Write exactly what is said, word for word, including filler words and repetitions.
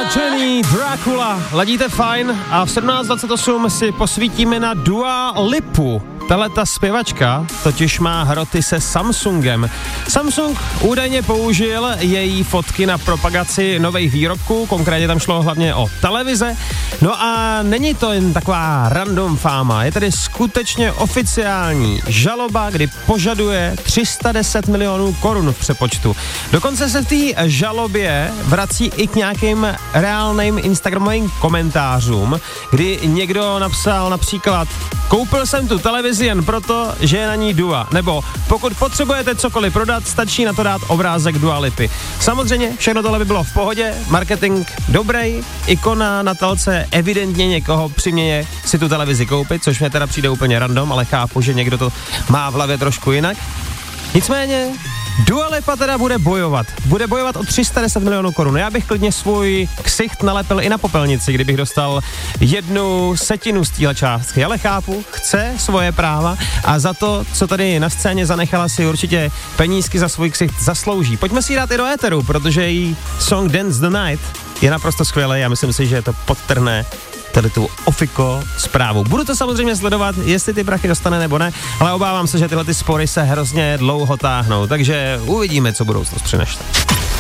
Jenny, Dracula, ladíte fajn a v sedmnáct dvacet osm si posvítíme na Dua Lipu. Tahle ta zpěvačka totiž má hroty se Samsungem. Samsung údajně použil její fotky na propagaci nových výrobků, konkrétně tam šlo hlavně o televize. No a není to jen taková random fáma, je tady skutečně oficiální žaloba, kdy požaduje tři sta deset milionů korun v přepočtu. Dokonce se v té žalobě vrací i k nějakým reálným instagramovým komentářům, kdy někdo napsal například: koupil jsem tu televizi jen proto, že je na ní Dua. Nebo pokud potřebujete cokoliv prodat, stačí na to dát obrázek Dua Lipy. Samozřejmě všechno tohle by bylo v pohodě, marketing dobrý, ikona na telce evidentně někoho přiměje si tu televizi koupit, což mě teda přijde úplně random, ale chápu, že někdo to má v hlavě trošku jinak. Nicméně Dua Lipa teda bude bojovat. Bude bojovat o tři sta deset milionů korun. Já bych klidně svůj ksicht nalepil i na popelnici, kdybych dostal jednu setinu z téhle částky. Ale chápu, chce svoje práva a za to, co tady na scéně zanechala, si určitě penízky za svůj ksicht zaslouží. Pojďme si ji dát i do éteru, protože její song Dance the Night je naprosto skvělý a myslím si, že to podtrhne tady tu ofiko zprávu. Budu to samozřejmě sledovat, jestli ty prachy dostane nebo ne, ale obávám se, že tyhle ty spory se hrozně dlouho táhnou, takže uvidíme, co budoucnost přinese.